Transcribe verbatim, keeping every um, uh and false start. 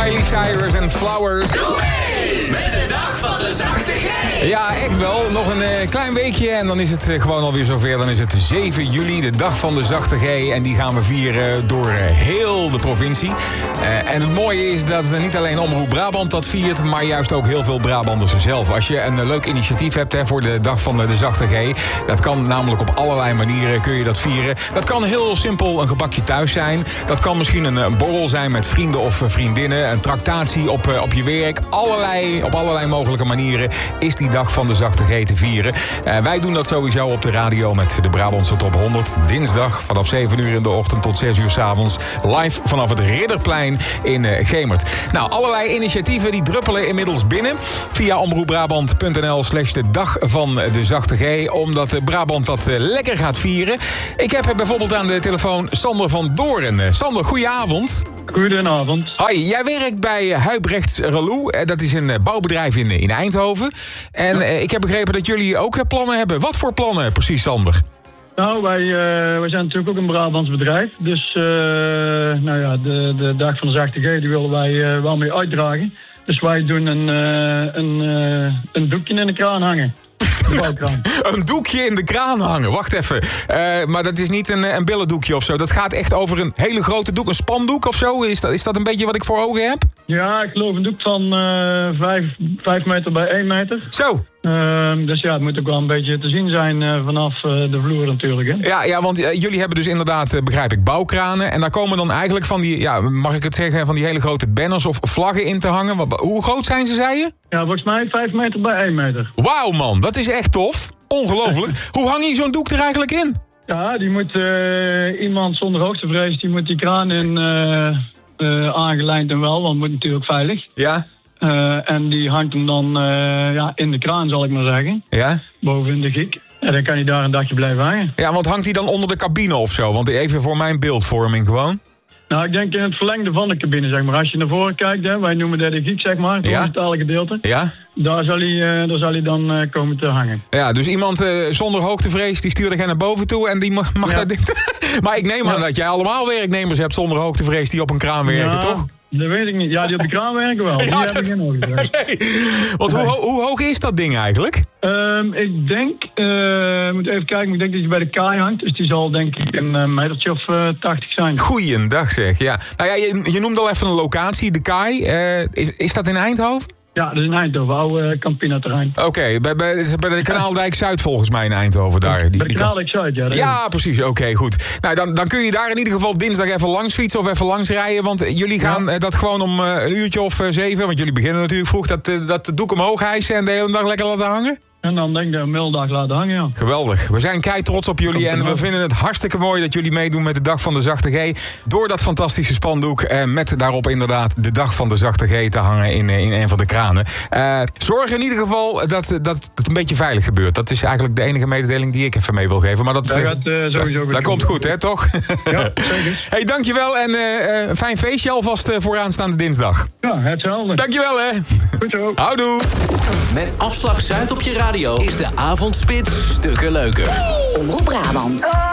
Miley Cyrus en Flowers. Met de dag van de zachte G. Ja, echt wel. Nog een uh, klein weekje en dan is het uh, gewoon alweer zover. Dan is het zeven juli, de dag van de zachte G. En die gaan we vieren door uh, heel de provincie. Uh, en het mooie is dat uh, niet alleen Omroep Brabant dat viert, maar juist ook heel veel Brabanders zelf. Als je een uh, leuk initiatief hebt hè, voor de dag van de, de zachte G. Dat kan namelijk op allerlei manieren kun je dat vieren. Dat kan heel simpel een gebakje thuis zijn. Dat kan misschien een, een borrel zijn met vrienden of uh, vriendinnen. Een tractatie op, uh, op je werk. Allerlei, op allerlei mogelijke manieren is die dag van de zachte G te vieren. Uh, wij doen dat sowieso op de radio met de Brabantse Top honderd. Dinsdag vanaf zeven uur in de ochtend tot zes uur 's avonds. Live vanaf het Ridderplein in uh, Gemert. Nou, allerlei initiatieven die druppelen inmiddels binnen. Via omroepbrabant.nl slash de dag van de zachte G. Omdat Brabant dat uh, lekker gaat vieren. Ik heb uh, bijvoorbeeld aan de telefoon Sander van Doorn. Uh, Sander, goedenavond. Goedenavond. Hoi, jij werkt bij uh, Huybrechts Raloux. Uh, dat is een uh, bouwbedrijf in, in Eindhoven. En uh, ik heb begrepen dat jullie ook uh, plannen hebben. Wat voor plannen precies, Sander? Nou, wij, uh, wij zijn natuurlijk ook een Brabants bedrijf. Dus uh, nou ja, de, de dag van de zachte G die willen wij uh, wel mee uitdragen. Dus wij doen een, uh, een, uh, een doekje in de kraan hangen. De bouwkraan. Een doekje in de kraan hangen, wacht even. Uh, maar dat is niet een, een billendoekje of zo. Dat gaat echt over een hele grote doek, een spandoek of zo. Is dat, is dat een beetje wat ik voor ogen heb? Ja, ik geloof een doek van uh, vijf, vijf meter bij één meter. Zo. Uh, dus ja, het moet ook wel een beetje te zien zijn uh, vanaf uh, de vloer natuurlijk. Hè? Ja, ja, want uh, jullie hebben dus inderdaad, uh, begrijp ik, bouwkranen. En daar komen dan eigenlijk van die, ja, mag ik het zeggen, van die hele grote banners of vlaggen in te hangen. Wat, hoe groot zijn ze, zei je? Ja, volgens mij vijf meter bij één meter. Wauw man, dat is echt tof. Ongelooflijk. Hoe hang je zo'n doek er eigenlijk in? Ja, die moet uh, iemand zonder hoogtevrees, die moet die kraan in uh, uh, aangelijnd en wel, want het moet natuurlijk veilig. Ja. Uh, en die hangt hem dan uh, ja, in de kraan, zal ik maar zeggen. Ja. Boven in de giek. En dan kan hij daar een dagje blijven hangen. Ja, want hangt hij dan onder de cabine of zo? Want even voor mijn beeldvorming gewoon. Nou, ik denk in het verlengde van de cabine, zeg maar. Als je naar voren kijkt, hè, wij noemen dat de giek, zeg maar. Het ja. horizontale gedeelte. Ja. Daar zal hij, uh, daar zal hij dan uh, komen te hangen. Ja, dus iemand uh, zonder hoogtevrees, die stuurt er naar boven toe en die mag, mag ja. dat... Maar ik neem aan ja. dat jij allemaal werknemers hebt zonder hoogtevrees die op een kraan werken, ja. toch? Dat weet ik niet. Ja, die op de kraan werken wel. Die ja, hebben dat... geen hoogtevrees. Nee. Want hoe, hoe hoog is dat ding eigenlijk? Um, ik denk, uh, moet even kijken, ik denk dat hij bij de kaai hangt. Dus die zal denk ik een uh, metertje of uh, tachtig zijn. Goeiedag zeg, ja. Nou ja, je, je noemde al even een locatie, de kaai. Uh, is, is dat in Eindhoven? Ja, dat is in Eindhoven, oude uh, Campina-terrein. Oké, okay, bij, bij, bij de Kanaaldijk Zuid volgens mij in Eindhoven daar. Die, bij de Kanaaldijk Zuid, ja. Ja, precies, oké, okay, goed. Nou, dan, dan kun je daar in ieder geval dinsdag even langs fietsen of even langs rijden. Want jullie gaan ja. uh, dat gewoon om uh, een uurtje of uh, zeven, want jullie beginnen natuurlijk vroeg, dat, uh, dat doek omhoog hijsen en de hele dag lekker laten hangen. En dan denk ik een middeldag laten hangen, ja. Geweldig. We zijn kei trots op jullie en we vinden het hartstikke mooi dat jullie meedoen met de Dag van de Zachte G. Door dat fantastische spandoek eh, met daarop inderdaad de Dag van de Zachte G te hangen in, in een van de kranen. Uh, zorg in ieder geval dat, dat het een beetje veilig gebeurt. Dat is eigenlijk de enige mededeling die ik even mee wil geven. Maar dat, dat gaat uh, sowieso goed. Dat komt goed, hè, toch? Ja, zeker. Hey, dankjewel en uh, uh, fijn feestje alvast uh, voor aanstaande dinsdag. Ja, hetzelfde. Dankjewel, hè. Goed zo. Houdoe. Met Afslag Zuid op je radio is de avondspits stukken leuker. Omroep Brabant.